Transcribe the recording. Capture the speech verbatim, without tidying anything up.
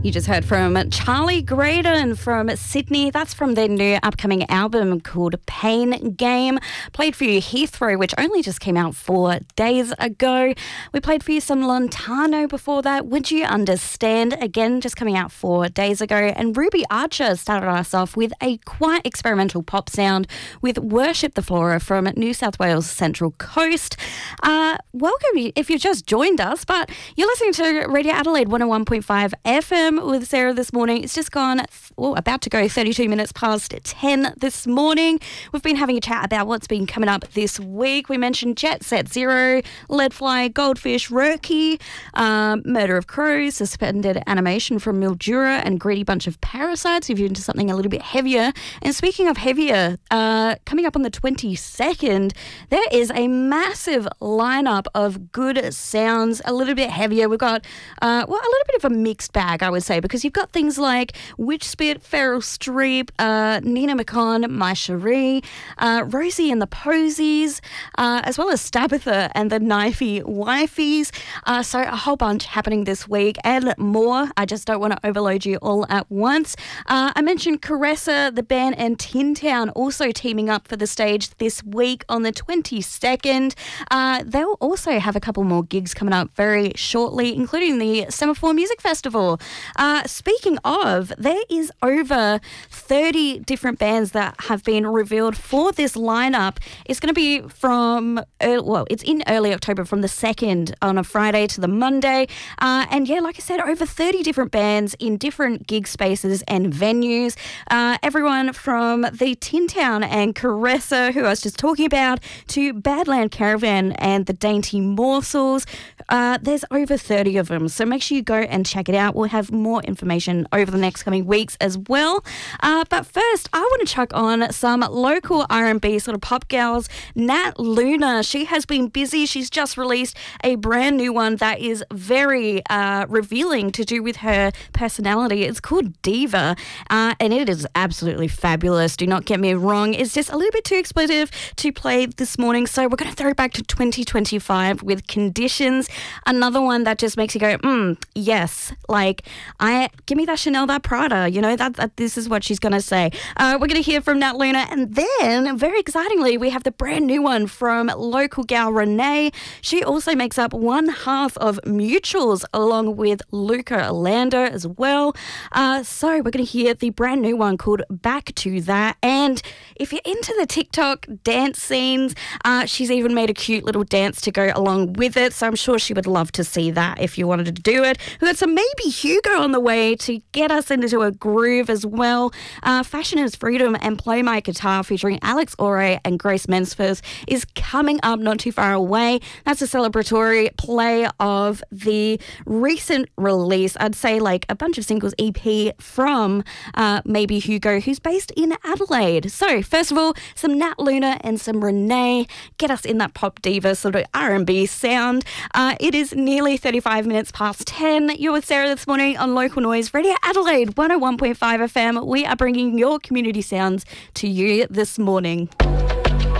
You just heard from Charlie Graydon from Sydney. That's from their new upcoming album called Pain Game. Played for you Heathrow, which only just came out four days ago. We played for you some Lontano before that. Would You Understand? Again, just coming out four days ago. And Ruby Archer started us off with a quite experimental pop sound with Worship the Flora from New South Wales Central Coast. Uh, welcome if you've just joined us, but you're listening to Radio Adelaide one oh one point five F M with Sarah this morning. It's just gone, well, about to go thirty-two minutes past ten this morning. We've been having a chat about what's been coming up this week. We mentioned Jet Set Zero, Leadfly, Goldfish, Roki, um, Murder of Crows, suspended animation from Mildura, and Greedy Bunch of Parasites if you're into something a little bit heavier. And speaking of heavier, uh, coming up on the twenty-second, there is a massive lineup of good sounds, a little bit heavier. We've got, uh, well, a little bit of a mixed bag, I would say, because you've got things like Witchspit, Feral Streep, uh, Nina McCon, My Cherie, uh, Rosie and the Posies, uh, as well as Stabitha and the Knifey Wifies. Uh, so a whole bunch happening this week and more. I just don't want to overload you all at once. Uh, I mentioned Caressa, the band, and Tin Town also teaming up for the stage this week on the twenty-second. Uh, they'll also have a couple more gigs coming up very shortly, including the Semaphore Music Festival. Uh, speaking of, there is over thirty different bands that have been revealed for this lineup. It's going to be from, early, well, it's in early October from the second on a Friday to the Monday. Uh, and yeah, like I said, over thirty different bands in different gig spaces and venues. Uh, everyone from the Tin Town and Caressa, who I was just talking about, to Badland Caravan and the Dainty Morsels. Uh, there's over thirty of them, so make sure you go and check it out. We'll have more information over the next coming weeks as well. Uh, but first, I want to chuck on some local R and B sort of pop girls. Nat Luna, she has been busy. She's just released a brand new one that is very uh, revealing to do with her personality. It's called Diva, uh, and it is absolutely fabulous. Do not get me wrong. It's just a little bit too expletive to play this morning, so we're going to throw it back to twenty twenty-five with Conditions. Another one that just makes you go, mm, yes, like, I give me that Chanel, that Prada, you know, that, that this is what she's going to say. Uh, we're going to hear from Nat Luna, and then, very excitingly, we have the brand new one from local gal Renee. She also makes up one half of Mutuals, along with Luca Orlando as well. Uh, so we're going to hear the brand new one called Back to That, and if you're into the TikTok dance scenes, uh, she's even made a cute little dance to go along with it, so I'm sure she would love to see that if you wanted to do it. We've got some Maybe Hugo on the way to get us into a groove as well. Uh, Fashion is Freedom and Play My Guitar featuring Alex Ore and Grace Mensforth is coming up not too far away. That's a celebratory play of the recent release, I'd say like a bunch of singles E P from uh, Maybe Hugo, who's based in Adelaide. So first of all, some Nat Luna and some Renee. Get us in that pop diva sort of R and B sound. Uh, it is nearly thirty-five minutes past ten. You're with Sarah this morning on Local Noise Radio Adelaide one oh one point five F M. We are bringing your community sounds to you this morning.